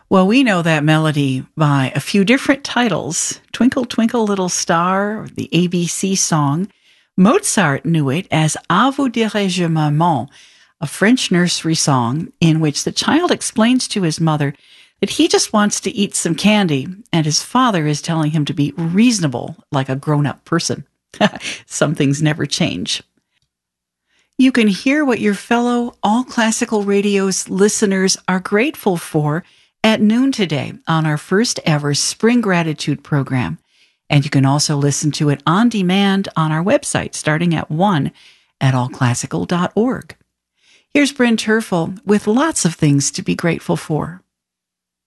Well, we know that melody by a few different titles. Twinkle, Twinkle, Little Star, the ABC song. Mozart knew it as À vous dirai-je maman, a French nursery song in which the child explains to his mother that he just wants to eat some candy, and his father is telling him to be reasonable like a grown-up person. Some things never change. You can hear what your fellow All Classical Radio's listeners are grateful for at noon today on our first ever Spring Gratitude program. And you can also listen to it on demand on our website starting at 1 at allclassical.org. Here's Bryn Terfel with lots of things to be grateful for.